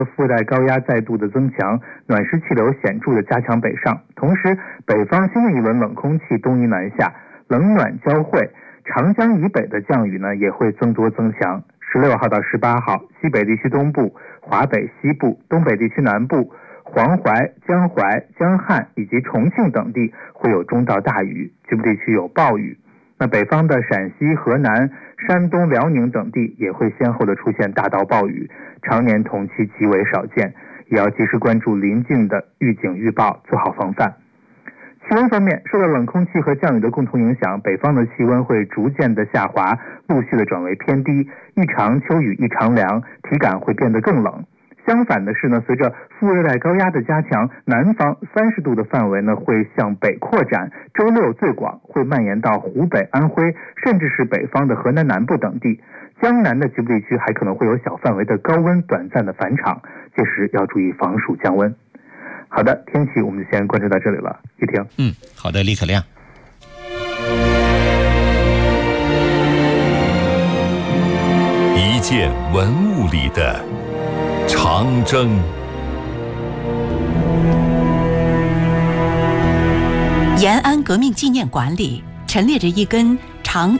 副热带高压再度的增强，暖湿气流显著的加强北上，同时北方新的一轮冷空气东移南下，冷暖交汇，长江以北的降雨呢也会增多增强。16号到18号，西北地区东部、华北西部、东北地区南部、黄淮、江淮、江汉以及重庆等地会有中到大雨，局部地区有暴雨。那北方的陕西、河南、山东、辽宁等地也会先后的出现大到暴雨，常年同期极为少见，也要及时关注临近的预警预报，做好防范。气温方面，受到冷空气和降雨的共同影响，北方的气温会逐渐的下滑，陆续的转为偏低，一场秋雨一场凉，体感会变得更冷。相反的是呢，随着副热带高压的加强，南方30度的范围呢会向北扩展，周6最广会蔓延到湖北、安徽，甚至是北方的河南南部等地。江南的局部地区还可能会有小范围的高温短暂的返场，届时要注意防暑降温。好的，天气我们就先关注到这里了。玉婷。 好的，李可亮。 一件文物里的长征。 延安革命纪念馆里陈列着一根长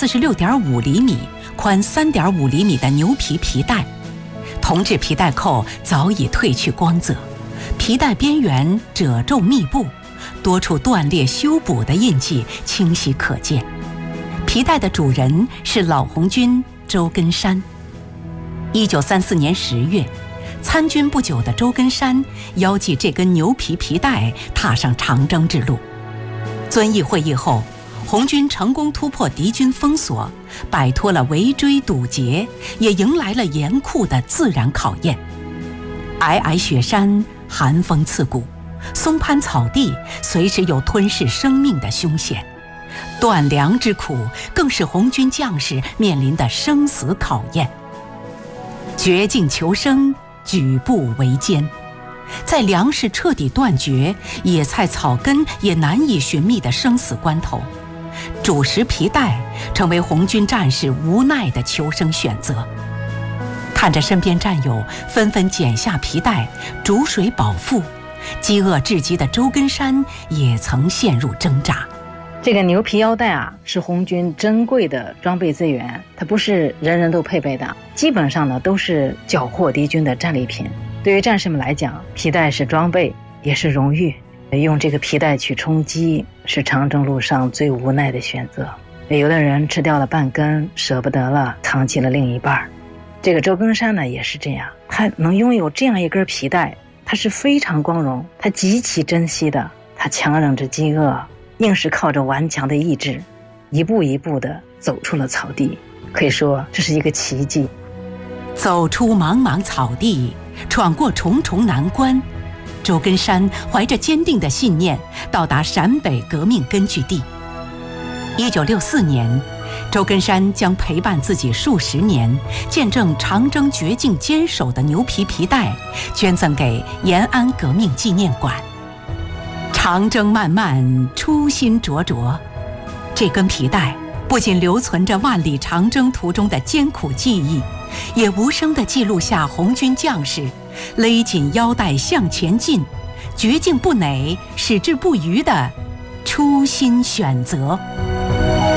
146.5厘米、宽3.5厘米的牛皮皮带，铜制皮带扣早已褪去光泽，皮带边缘褶皱密布，多处断裂修补的印记清晰可见。皮带的主人是老红军周根山。1934年10月，参军不久的周根山腰系这根牛皮皮带，踏上长征之路。遵义会议后，红军成功突破敌军封锁，摆脱了围追堵截，也迎来了严酷的自然考验。皑皑雪山，寒风刺骨，松潘草地随时有吞噬生命的凶险，断粮之苦更是红军将士面临的生死考验。绝境求生，举步维艰，在粮食彻底断绝、野菜草根也难以寻觅的生死关头，主食皮带成为红军战士无奈的求生选择。看着身边战友纷纷剪下皮带煮水饱腹，饥饿至极的周根山也曾陷入挣扎。 这个牛皮腰带啊，是红军珍贵的装备资源，它不是人人都配备的，基本上呢都是缴获敌军的战利品。对于战士们来讲，皮带是装备，也是荣誉。用这个皮带去充饥，是长征路上最无奈的选择。有的人吃掉了半根，舍不得了，藏起了另一半。这个周根山呢也是这样，他能拥有这样一根皮带，他是非常光荣，他极其珍惜的。他强忍着饥饿，硬是靠着顽强的意志，一步一步地走出了草地，可以说这是一个奇迹。 走出茫茫草地，闯过重重难关，周根山怀着坚定的信念到达陕北革命根据地。1964年，周根山将陪伴自己数十年、见证长征绝境坚守的牛皮皮带捐赠给延安革命纪念馆。长征漫漫，初心灼灼，这根皮带不仅留存着万里长征途中的艰苦记忆，也无声地记录下红军将士勒紧腰带向前进、绝境不馁、矢志不渝的初心选择。